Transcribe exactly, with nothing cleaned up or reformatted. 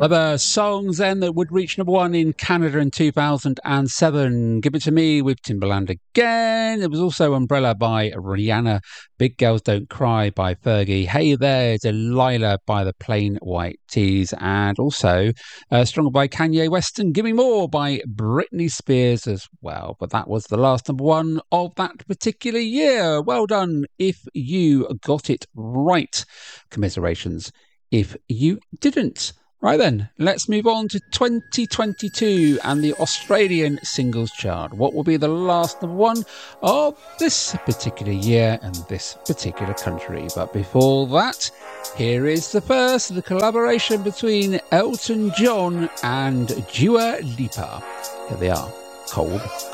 Other songs then that would reach number one in Canada in two thousand seven. Give It To Me with Timbaland again. There was also Umbrella by Rihanna. Big Girls Don't Cry by Fergie. Hey There, Delilah by the Plain White Tees. And also uh, Stronger by Kanye West and Give Me More by Britney Spears as well. But that was the last number one of that particular year. Well done if you got it right. Commiserations if you didn't. Right then, let's move on to twenty twenty-two and the Australian singles chart. What will be the last number one of this particular year and this particular country? But before that, here is the first, the collaboration between Elton John and Dua Lipa. Here they are, Cold.